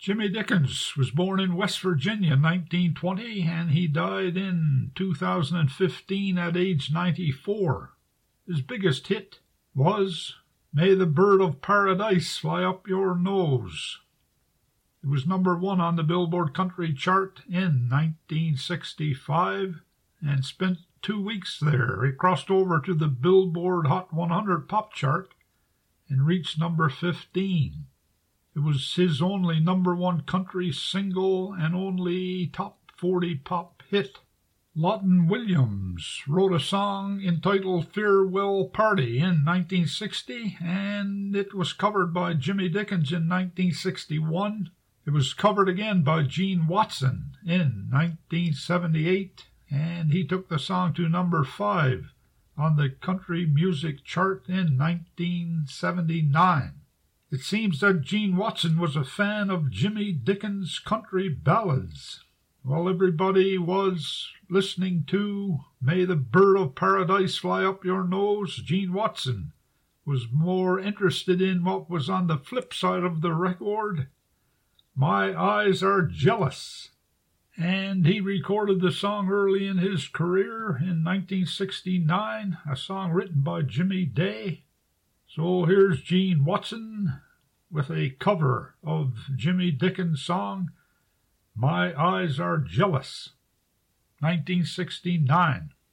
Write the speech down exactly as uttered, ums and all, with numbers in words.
Jimmy Dickens was born in West Virginia in nineteen twenty, and he died in two thousand fifteen at age ninety-four. His biggest hit was May the Bird of Paradise Fly Up Your Nose. It was number one on the Billboard Country chart in nineteen sixty-five and spent two weeks there. It crossed over to the Billboard Hot one hundred pop chart and reached number fifteen. It was his only number one country single and only top forty pop hit. Lawton Williams wrote a song entitled Farewell Party in nineteen sixty, and it was covered by Jimmy Dickens in nineteen sixty-one. It was covered again by Gene Watson in nineteen seventy-eight, and he took the song to number five on the country music chart in nineteen seventy-nine. It seems that Gene Watson was a fan of Jimmy Dickens' country ballads. While everybody was listening to May the Bird of Paradise Fly Up Your Nose, Gene Watson was more interested in what was on the flip side of the record, My Eyes Are Jealous. And he recorded the song early in his career in nineteen sixty-nine, a song written by Jimmy Day. So here's Gene Watson with a cover of Jimmy Dickens' song, My Eyes Are Jealous, nineteen sixty-nine.